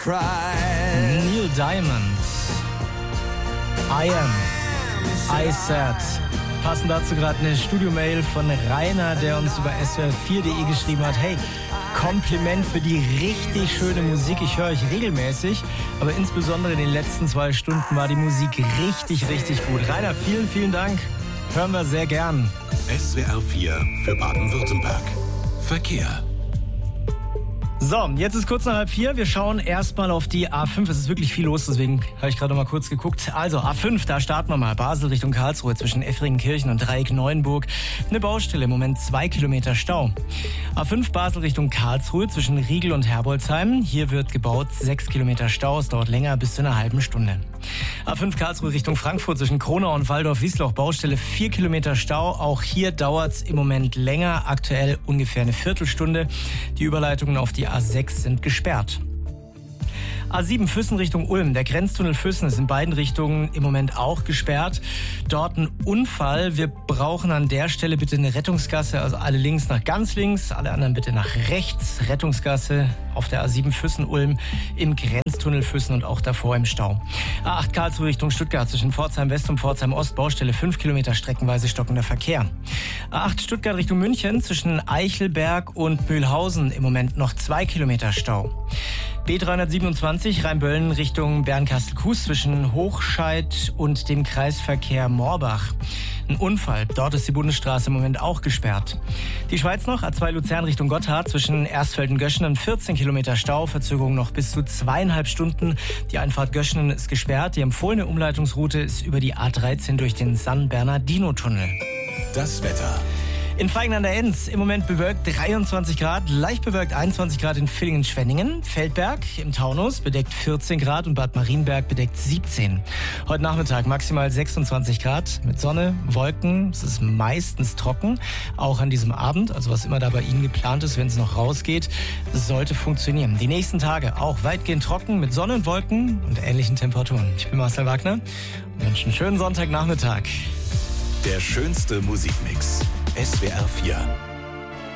cried. Neil Diamond. I am. I said. Passend dazu gerade eine Studiomail von Rainer, der uns über swr4.de geschrieben hat. Hey, Kompliment für die richtig schöne Musik. Ich höre euch regelmäßig, aber insbesondere in den letzten 2 Stunden war die Musik richtig, richtig gut. Rainer, vielen, vielen Dank. Hören wir sehr gern. SWR 4 für Baden-Württemberg. Verkehr. So, jetzt ist kurz nach 3:30. Wir schauen erstmal auf die A5. Es ist wirklich viel los, deswegen habe ich gerade noch mal kurz geguckt. Also A5, da starten wir mal. Basel Richtung Karlsruhe zwischen Effringenkirchen und Dreieck Neuenburg. Eine Baustelle, im Moment 2 Kilometer Stau. A5 Basel Richtung Karlsruhe zwischen Riegel und Herbolzheim. Hier wird gebaut, 6 Kilometer Stau. Es dauert länger, bis zu einer halben Stunde. A5 Karlsruhe Richtung Frankfurt zwischen Kronau und Waldorf-Wiesloch. Baustelle, 4 Kilometer Stau. Auch hier dauert es im Moment länger, aktuell ungefähr eine Viertelstunde. Die Überleitungen auf die A6 sind gesperrt. A7 Füssen Richtung Ulm. Der Grenztunnel Füssen ist in beiden Richtungen im Moment auch gesperrt. Dort ein Unfall. Wir brauchen an der Stelle bitte eine Rettungsgasse. Also alle links nach ganz links, alle anderen bitte nach rechts. Rettungsgasse auf der A7 Füssen-Ulm im Grenztunnel Füssen und auch davor im Stau. A8 Karlsruhe Richtung Stuttgart zwischen Pforzheim West und Pforzheim Ost. Baustelle 5 Kilometer streckenweise stockender Verkehr. A8 Stuttgart Richtung München zwischen Eichelberg und Mühlhausen im Moment noch 2 Kilometer Stau. B327 Rheinböllen Richtung Bernkastel-Kues zwischen Hochscheid und dem Kreisverkehr Morbach. Ein Unfall. Dort ist die Bundesstraße im Moment auch gesperrt. Die Schweiz noch, A2 Luzern Richtung Gotthard zwischen Erstfelden-Göschenen 14 Kilometer Stau, Verzögerung noch bis zu 2,5 Stunden. Die Einfahrt Göschenen ist gesperrt. Die empfohlene Umleitungsroute ist über die A13 durch den San Bernardino-Tunnel. Das Wetter. In Feigen an der Enz im Moment bewölkt 23 Grad, leicht bewölkt 21 Grad in Villingen-Schwenningen. Feldberg im Taunus bedeckt 14 Grad und Bad Marienberg bedeckt 17. Heute Nachmittag maximal 26 Grad mit Sonne, Wolken. Es ist meistens trocken, auch an diesem Abend. Also was immer da bei Ihnen geplant ist, wenn es noch rausgeht, das sollte funktionieren. Die nächsten Tage auch weitgehend trocken mit Sonne und Wolken und ähnlichen Temperaturen. Ich bin Marcel Wagner und wünsche einen schönen Sonntagnachmittag. Der schönste Musikmix. SWR 4.